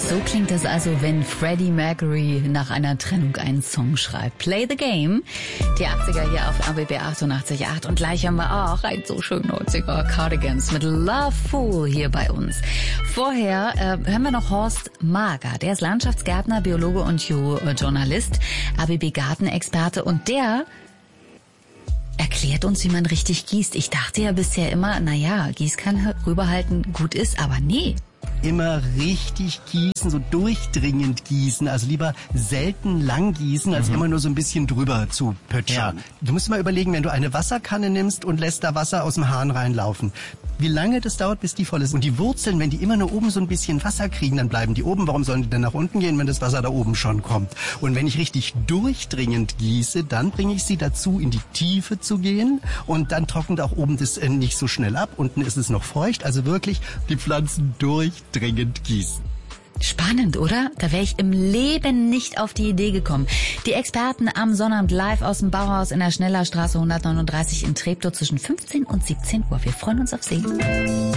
So klingt es also, wenn Freddie Mercury nach einer Trennung einen Song schreibt. Play the Game. Die 80er hier auf RBB 88.8. Und gleich haben wir auch ein so schön 90er Cardigans mit Love Fool hier bei uns. Vorher hören wir noch Horst Mager. Der ist Landschaftsgärtner, Biologe und Journalist, ABB Gartenexperte. Und der erklärt uns, wie man richtig gießt. Ich dachte ja bisher immer, Gießkanne rüberhalten gut ist, aber nee. Immer richtig gießen, so durchdringend gießen. Also lieber selten lang gießen, als immer nur so ein bisschen drüber zu pötschern. Ja. Du musst mal überlegen, wenn du eine Wasserkanne nimmst und lässt da Wasser aus dem Hahn reinlaufen, wie lange das dauert, bis die voll ist. Und die Wurzeln, wenn die immer nur oben so ein bisschen Wasser kriegen, dann bleiben die oben. Warum sollen die denn nach unten gehen, wenn das Wasser da oben schon kommt? Und wenn ich richtig durchdringend gieße, dann bringe ich sie dazu, in die Tiefe zu gehen. Und dann trocknet auch oben das nicht so schnell ab. Unten ist es noch feucht. Also wirklich die Pflanzen durchdringend gießen. Spannend, oder? Da wäre ich im Leben nicht auf die Idee gekommen. Die Experten am Sonnabend live aus dem Bauhaus in der Schnellerstraße 139 in Treptow zwischen 15 und 17 Uhr. Wir freuen uns auf Sie.